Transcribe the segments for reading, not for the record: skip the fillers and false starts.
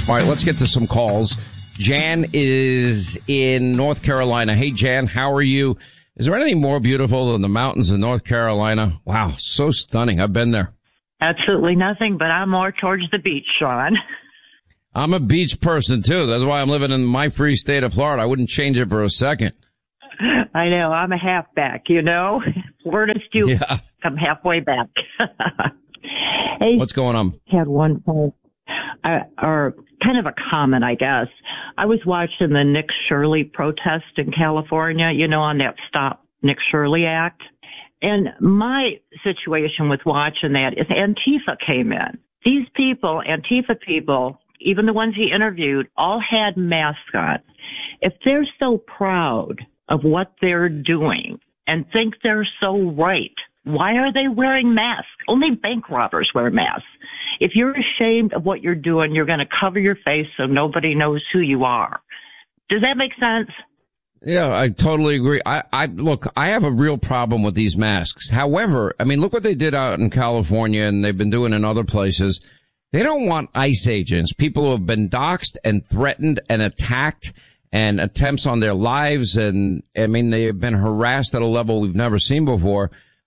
All right, let's get to some calls. Jan is in North Carolina. Hey, Jan, how are you? Is there anything more beautiful than the mountains of North Carolina? Wow, so stunning. I've been there. Absolutely nothing, but I'm more towards the beach, Sean. I'm a beach person, too. That's why I'm living in my free state of Florida. I wouldn't change it for a second. I know. I'm a halfback, you know. Florida Stew. Yeah. I'm halfway back. Hey, what's going on? Had one point, or kind of a comment, I guess. I was watching the Nick Shirley protest in California, you know, on that Stop Nick Shirley Act. And my situation with watching that is Antifa came in. These people, Antifa people, even the ones he interviewed, all had masks on. If they're so proud of what they're doing and think they're so right, why are they wearing masks? Only bank robbers wear masks. If you're ashamed of what you're doing, you're going to cover your face so nobody knows who you are. Does that make sense? Yeah, I totally agree. Look, I have a real problem with these masks. However, I mean, look what they did out in California and they've been doing in other places. They don't want ICE agents, people who have been doxxed and threatened and attacked and attempts on their lives. And I mean, they have been harassed at a level we've never seen before.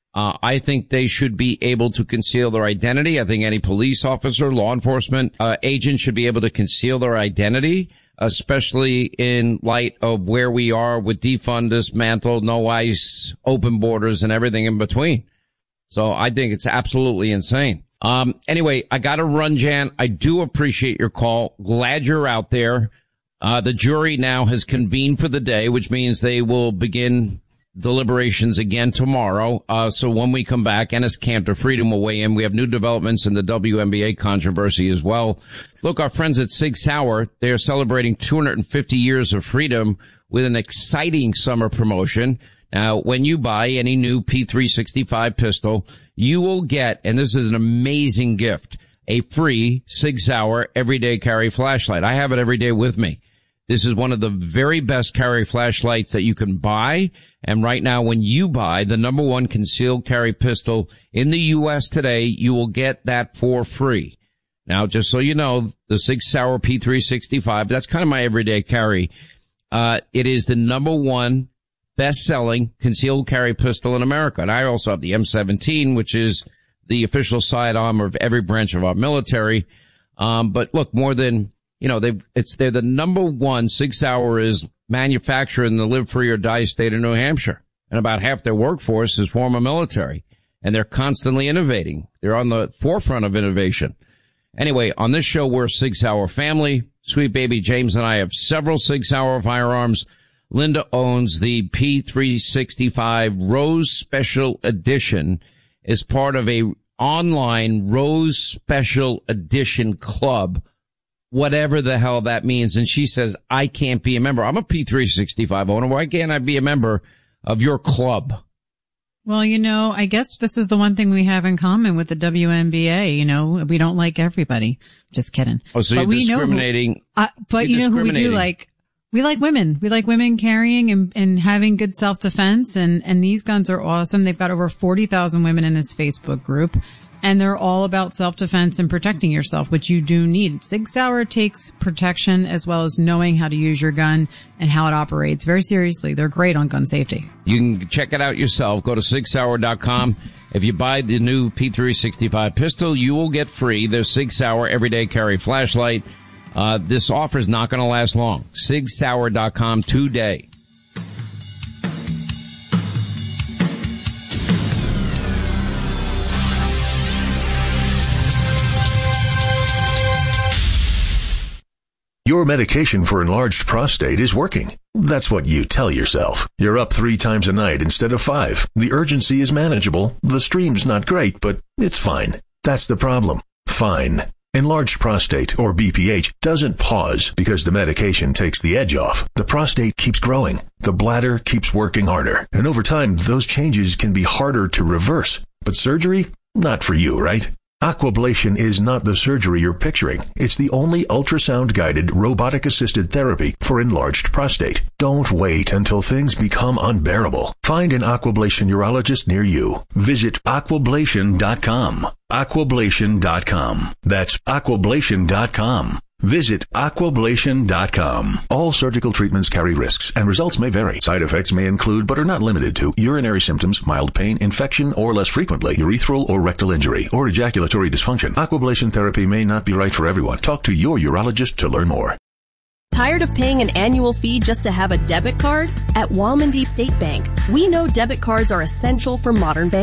I think they should be able to conceal their identity. I think any police officer, law enforcement agent should be able to conceal their identity, especially in light of where we are with defund, dismantle, no ICE, open borders, and everything in between. So I think it's absolutely insane. Anyway, I got to run, Jan. I do appreciate your call. Glad you're out there. The jury now has convened for the day, which means they will begin deliberations again tomorrow. So when we come back, Enes Kanter, Freedom will weigh in. We have new developments in the WNBA controversy as well. Look, our friends at Sig Sauer, they are celebrating 250 years of freedom with an exciting summer promotion. Now, when you buy any new P365 pistol, you will get, and this is an amazing gift, a free Sig Sauer everyday carry flashlight. I have it every day with me. This is one of the very best carry flashlights that you can buy. And right now, when you buy the #1 concealed carry pistol in the U.S. today, you will get that for free. Now, just so you know, the Sig Sauer P365, that's kind of my everyday carry. It is the #1 best-selling concealed carry pistol in America. And I also have the M17, which is the official sidearm of every branch of our military. But look, more than, you know, they're the #1. Sig Sauer is manufactured in the live free or die state of New Hampshire. And about half their workforce is former military. And they're constantly innovating. They're on the forefront of innovation. Anyway, on this show, we're a Sig Sauer family. Sweet baby James and I have several Sig Sauer firearms. Linda owns the P365 Rose Special Edition as part of a online Rose Special Edition club, whatever the hell that means. And she says, I can't be a member. I'm a P365 owner. Why can't I be a member of your club? Well, you know, I guess this is the one thing we have in common with the WNBA. You know, we don't like everybody. Just kidding. Oh, so you're discriminating. But you know who we do like? We like women. We like women carrying and having good self-defense. And these guns are awesome. They've got over 40,000 women in this Facebook group. And they're all about self-defense and protecting yourself, which you do need. Sig Sauer takes protection as well as knowing how to use your gun and how it operates very seriously. They're great on gun safety. You can check it out yourself. Go to SigSauer.com. If you buy the new P365 pistol, you will get free the Sig Sauer Everyday Carry Flashlight. This offer is not going to last long. SigSauer.com today. Your medication for enlarged prostate is working. That's what you tell yourself. You're up 3 times a night instead of 5. The urgency is manageable. The stream's not great, but it's fine. That's the problem. Fine. Enlarged prostate, or BPH, doesn't pause because the medication takes the edge off. The prostate keeps growing. The bladder keeps working harder. And over time, those changes can be harder to reverse. But surgery? Not for you, right? Aquablation is not the surgery you're picturing. It's the only ultrasound-guided, robotic-assisted therapy for enlarged prostate. Don't wait until things become unbearable. Find an Aquablation urologist near you. Visit Aquablation.com. Aquablation.com. That's Aquablation.com. Visit Aquablation.com. All surgical treatments carry risks, and results may vary. Side effects may include, but are not limited to, urinary symptoms, mild pain, infection, or less frequently, urethral or rectal injury, or ejaculatory dysfunction. Aquablation therapy may not be right for everyone. Talk to your urologist to learn more. Tired of paying an annual fee just to have a debit card? At Walmondie State Bank, we know debit cards are essential for modern banking.